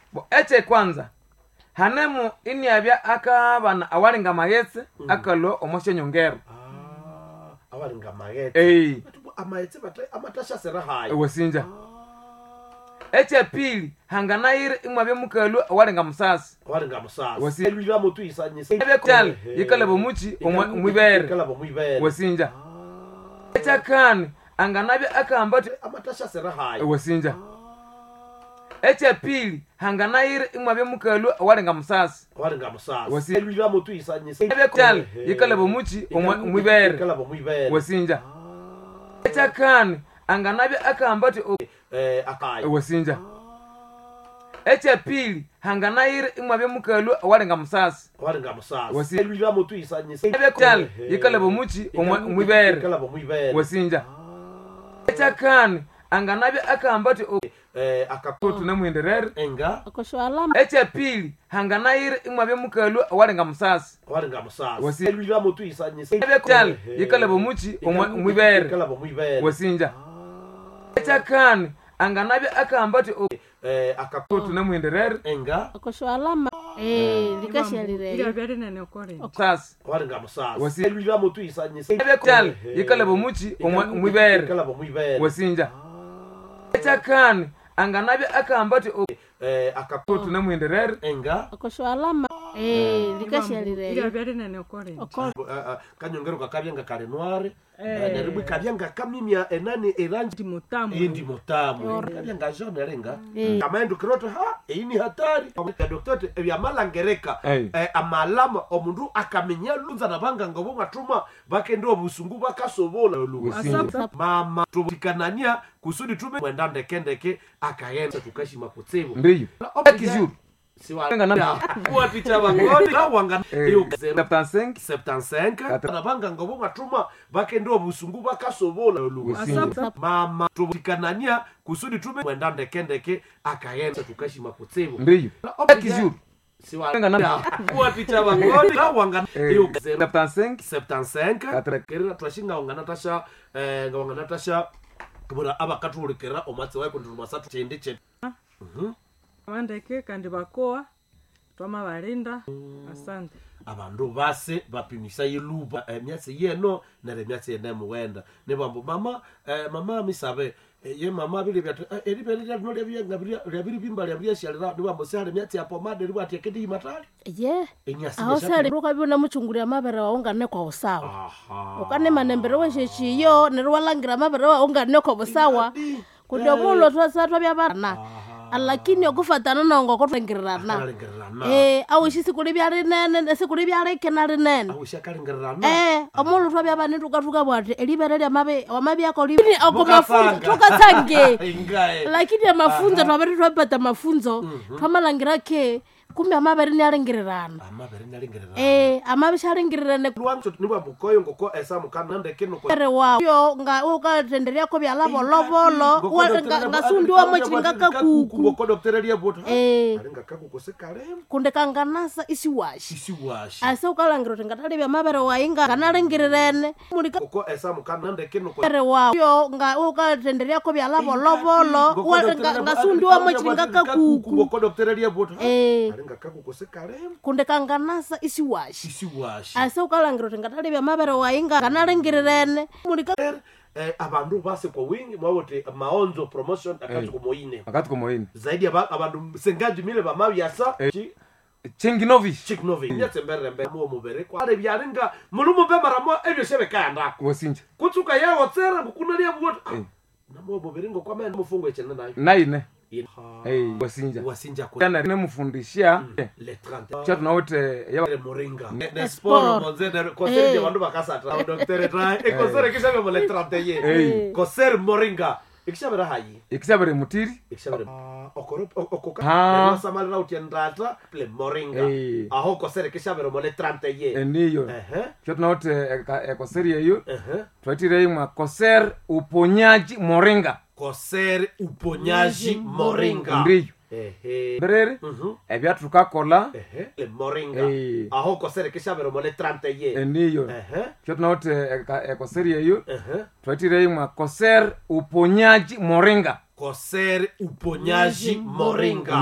eche kwanza hanemu ini abya akabana awalinga magetse akalo omoshe nyongero awalinga magetse amaetse amatasha sera hayo wasinja eche pili hanganaire imwabye mukalu awalinga musasi wasinja mutu isanyise ebekyal yikalabo muchi omwibere wasinja eche kan anganabye akambati amatasha sera hayo wasinja eche pili hanganaire imwabye mukalu awalinga musasi wasinja mutu isanyise ebekyal yikalabo muchi omwibere wasinja eche kan anganabye akambati akayo wasinja eche pili hanganaire imwabye mukalu awalinga musasi wasinja mutu isanyise ebekyal yikalabo muchi omwibere wasinja eche kan anganabye akambati akakutu nemwenderere enga akoshwalama eche pili hanganaire imwabye mukalu awalinga musasi wasinja mutu isanyise ebekyal yikalabo muchi omwibere wasinja eche kan anganabye akambati akakutu nemwenderere enga akoshwalama likashalire nene okore musasi wasinja mutu isanyise ebekyal yikalabo muchi omwibere wasinja eche kan anganabye akambati akakutu nemwenderere enga akoshwalama likashalire nene okore kanyongero kakabyenga kale noire neribwe kabyenga kamimya enani erangi mutamu indi mutamu kabyenga jaune renga kama ndo kiroto ini hatari doktor ebya malangereka amalama omundu akamenya lunza nabanga ngobo matuma bakendo obusungu bakasobola mama tubikanania kusudi tume mwenda ndekendeke akayenza tukashima kutsibu ndiyo ekizuru siwanga na kwa picha bangoni wanga iyo 75 nabanga ngobo matuma bakendo obusungu bakasobola mama tubikanania kusudi tume mwenda ndekendeke akayenza tukashima kutsibu ndiyo ekizuru siwanga na kwa picha bangoni wanga iyo 75 kerera twashinga wanga natasha ngawanga natasha kubura abakatulikera omatse wayo kundu masatu chende che Mandeke kandi bakoa twama balinda asante abandu base bapimisa yiluba emyatse yeno nere myatse yene muwenda ne bambo mama misabe ye mama bili byatu eribere no lebiri bimba lebiri shalira ne bambo sale myatse apo made ribu atekedi matali enyasi aho sale ruka bibona muchunguri amabere waungane kwa usawa ukane manembere weshechiyo nerwalangira amabere waungane kwa usawa kudio mulo twasatwa byabana alakini okufatana nongo kotengirana awu shisikuli byari nene sikuli byari kenali nene awu shakalingerana omulu twabya bani tukatuka bwate elibere lya mabe wamabi yako libini okomafunzo tukatsange lakini ya mafunzo twabari twapata mafunzo twamalangira ke kumbe amabere ni alengererana amabe shalengererane lwanzo nibwa bukoyo ngoko esa mukana ndekeno ko rewa yo nga ukatenderia ko byalabo lobolo ngasundi wa mochinga kakuku ngoko doktere lya bota alinga kakuku sekale kunde kanganasa isiwashi asa ukalangira tengatali bya mabere wainga kanalengererane mulika ngoko esa mukana ndekeno ko rewa yo nga ukatenderia ko byalabo lobolo ngasundi wa mochinga kakuku ngoko doktere lya bota kunde kanganasa isiwashi asa ukalangira tengatali bya mabere wainga kanalengererane mulika abandu base kwa wingi mwawote maonzo promotion akati kumoine zaidi abandu sengaji mile bamabi asa Chinginovi nyatembere mbe mo mubere kwa ale byaringa mulumu be maramo ebyo shebeka ndako wasinja kutsuka yawo tsera bukunalia bwota namo muberingo kwa mene mufungo echena nayo naine wasinja kuna nemufundishia le 30 cha tunawote ya moringa ne sport monzede kosere bandu bakasatra docteur tra e kosere kisha mo le 31 kosere moringa ikishabera hayi ikishabere mutiri ikishabere okoka ne samalira utiendata ple moringa aho kosere kishabere mo le 31 ndiyo cha tunawote kosere yeyo twatire imwa kosere uponyaji moringa kosere uponyaji moringa ndiyo berere ebya tukakola le moringa aho kosere kishabero mo le 31 ndiyo cyo tunawote kosere yeyo twatire imwa kosere uponyaji moringa kosere uponyaji moringa